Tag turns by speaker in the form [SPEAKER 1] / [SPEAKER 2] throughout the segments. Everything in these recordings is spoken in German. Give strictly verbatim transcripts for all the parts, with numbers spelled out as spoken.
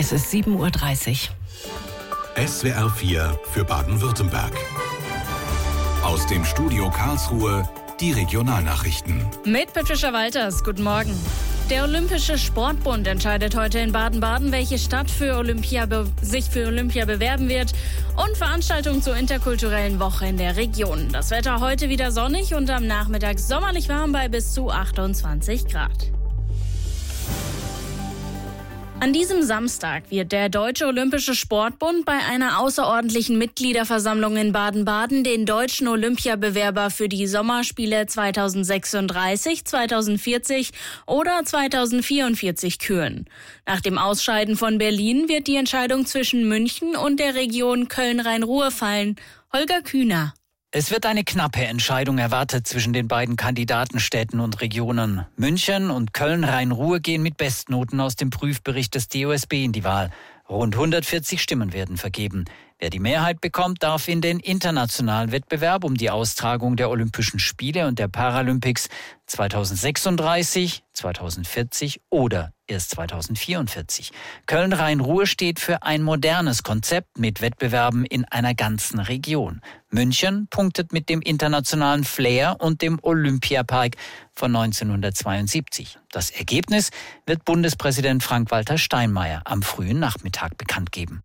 [SPEAKER 1] Es ist sieben Uhr dreißig.
[SPEAKER 2] S W R vier für Baden-Württemberg. Aus dem Studio Karlsruhe die Regionalnachrichten.
[SPEAKER 3] Mit Patricia Walters, guten Morgen. Der Olympische Sportbund entscheidet heute in Baden-Baden, welche Stadt für Olympia be- sich für Olympia bewerben wird und Veranstaltungen zur interkulturellen Woche in der Region. Das Wetter heute wieder sonnig und am Nachmittag sommerlich warm bei bis zu achtundzwanzig Grad. An diesem Samstag wird der Deutsche Olympische Sportbund bei einer außerordentlichen Mitgliederversammlung in Baden-Baden den deutschen Olympiabewerber für die Sommerspiele zweitausendsechsunddreißig, zweitausendvierzig oder zweitausendvierundvierzig küren. Nach dem Ausscheiden von Berlin wird die Entscheidung zwischen München und der Region Köln-Rhein-Ruhr fallen. Holger Kühner.
[SPEAKER 4] Es wird eine knappe Entscheidung erwartet zwischen den beiden Kandidatenstädten und Regionen. München und Köln-Rhein-Ruhr gehen mit Bestnoten aus dem Prüfbericht des D O S B in die Wahl. Rund hundertvierzig Stimmen werden vergeben. Wer die Mehrheit bekommt, darf in den internationalen Wettbewerb um die Austragung der Olympischen Spiele und der Paralympics zweitausendsechsunddreißig, zweitausendvierzig oder erst zweitausendvierundvierzig. Köln-Rhein-Ruhr steht für ein modernes Konzept mit Wettbewerben in einer ganzen Region. München punktet mit dem internationalen Flair und dem Olympiapark von neunzehnhundertzweiundsiebzig. Das Ergebnis wird Bundespräsident Frank-Walter Steinmeier am frühen Nachmittag bekannt geben.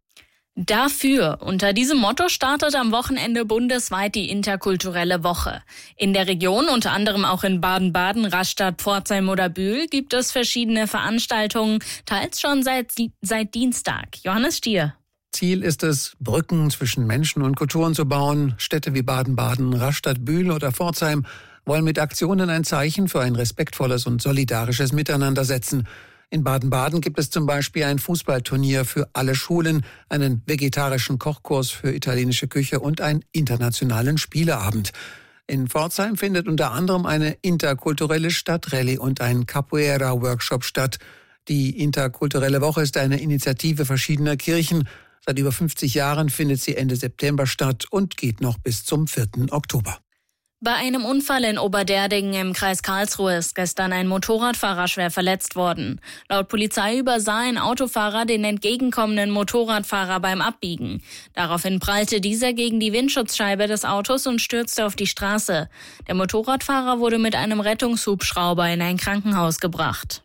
[SPEAKER 3] Dafür, unter diesem Motto, startet am Wochenende bundesweit die interkulturelle Woche. In der Region, unter anderem auch in Baden-Baden, Rastatt, Pforzheim oder Bühl, gibt es verschiedene Veranstaltungen, teils schon seit, seit Dienstag. Johannes Stier.
[SPEAKER 5] Ziel ist es, Brücken zwischen Menschen und Kulturen zu bauen. Städte wie Baden-Baden, Rastatt, Bühl oder Pforzheim wollen mit Aktionen ein Zeichen für ein respektvolles und solidarisches Miteinander setzen. In Baden-Baden gibt es zum Beispiel ein Fußballturnier für alle Schulen, einen vegetarischen Kochkurs für italienische Küche und einen internationalen Spieleabend. In Pforzheim findet unter anderem eine interkulturelle Stadtrallye und ein Capoeira-Workshop statt. Die interkulturelle Woche ist eine Initiative verschiedener Kirchen. Seit über fünfzig Jahren findet sie Ende September statt und geht noch bis zum vierten Oktober.
[SPEAKER 3] Bei einem Unfall in Oberderdingen im Kreis Karlsruhe ist gestern ein Motorradfahrer schwer verletzt worden. Laut Polizei übersah ein Autofahrer den entgegenkommenden Motorradfahrer beim Abbiegen. Daraufhin prallte dieser gegen die Windschutzscheibe des Autos und stürzte auf die Straße. Der Motorradfahrer wurde mit einem Rettungshubschrauber in ein Krankenhaus gebracht.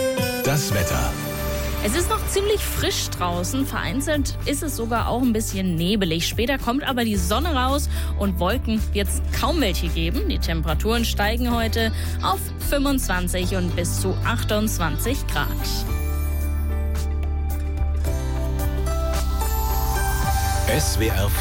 [SPEAKER 2] Das Wetter.
[SPEAKER 3] Es ist noch ziemlich frisch draußen, vereinzelt ist es sogar auch ein bisschen nebelig. Später kommt aber die Sonne raus und Wolken wird es kaum welche geben. Die Temperaturen steigen heute auf fünfundzwanzig und bis zu achtundzwanzig Grad.
[SPEAKER 2] S W R